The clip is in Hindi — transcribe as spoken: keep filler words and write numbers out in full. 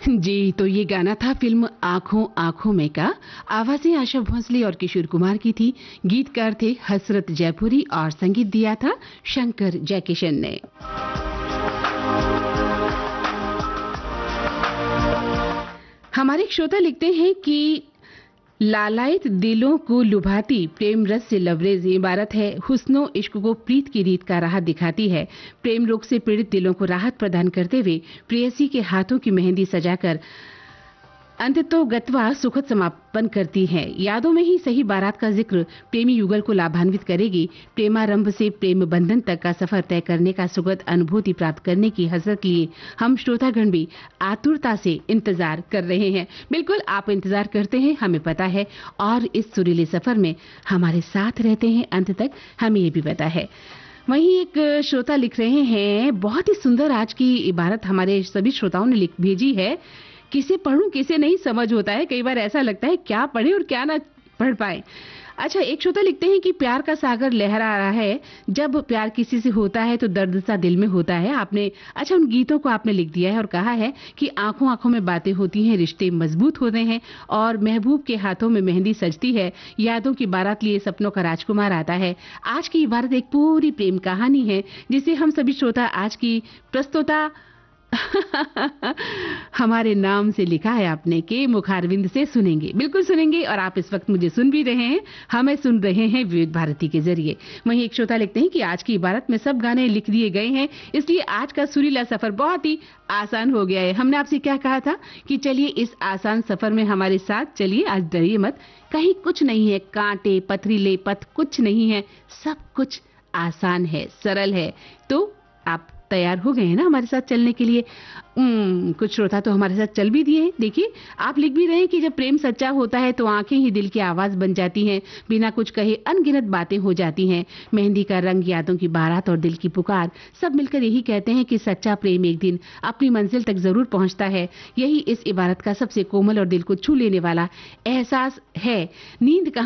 जी, तो ये गाना था फिल्म आँखों आँखों में का। आवाजें आशा भोसले और किशोर कुमार की थी। गीतकार थे हसरत जयपुरी और संगीत दिया था शंकर जयकिशन ने। हमारे एक श्रोता लिखते हैं कि लालायत दिलों को लुभाती प्रेम रस से लबरेज इबारत है। हुस्नो इश्क को प्रीत की रीत का राह दिखाती है। प्रेम रोग से पीड़ित दिलों को राहत प्रदान करते हुए प्रेयसी के हाथों की मेहंदी सजाकर अंततो गत्वा सुखद समापन करती है। यादों में ही सही बारात का जिक्र प्रेमी युगल को लाभान्वित करेगी। प्रेमारंभ से प्रेम बंधन तक का सफर तय करने का सुखद अनुभूति प्राप्त करने की हसरत लिए हम श्रोतागण भी आतुरता से इंतजार कर रहे हैं। बिल्कुल आप इंतजार करते हैं, हमें पता है, और इस सुरीले सफर में हमारे साथ रहते हैं अंत तक, हमें ये भी पता है। वहीं एक श्रोता लिख रहे हैं, बहुत ही सुंदर आज की इबारत हमारे सभी श्रोताओं ने लिख भेजी है। किसे पढ़ूं किसे नहीं समझ होता है, कई बार ऐसा लगता है क्या पढ़े और क्या ना पढ़ पाए। अच्छा, एक श्रोता लिखते हैं कि प्यार का सागर लहरा रहा है। जब प्यार किसी से होता है तो दर्द सा दिल में होता है। आपने अच्छा उन गीतों को आपने लिख दिया है और कहा है कि आंखों आंखों में बातें होती हैं, रिश्ते मजबूत होते हैं और महबूब के हाथों में मेहंदी सजती है। यादों की बारात लिए सपनों का राजकुमार आता है। आज की इबारत एक पूरी प्रेम कहानी है जिसे हम सभी श्रोता आज की प्रस्तुता हमारे नाम से लिखा है आपने के मुखारविंद से सुनेंगे। बिल्कुल सुनेंगे और आप इस वक्त मुझे सुन भी रहे हैं, हमें सुन रहे हैं विविध भारती के जरिए। वहीं एक श्रोता लिखते हैं कि आज की इबारत में सब गाने लिख दिए गए हैं, इसलिए आज का सुरीला सफर बहुत ही आसान हो गया है। हमने आपसे क्या कहा था कि चलिए इस आसान सफर में हमारे साथ चलिए, आज डरिए मत, कहीं कुछ नहीं है, कांटे पथरीले पथ कुछ नहीं है, सब कुछ आसान है, सरल है। तो आप तैयार हो गए हैं ना हमारे साथ चलने के लिए? कुछ श्रोता तो हमारे साथ चल भी दिए हैं। देखिए आप लिख भी रहे हैं कि जब प्रेम सच्चा होता है तो आंखें ही दिल की आवाज बन जाती हैं, बिना कुछ कहे अनगिनत बातें हो जाती हैं। मेहंदी का रंग, यादों की बारात और दिल की पुकार, सब मिलकर यही कहते हैं कि सच्चा प्रेम एक दिन अपनी मंजिल तक जरूर पहुंचता है। यही इस इबारत का सबसे कोमल और दिल को छू लेने वाला एहसास है। नींद कहां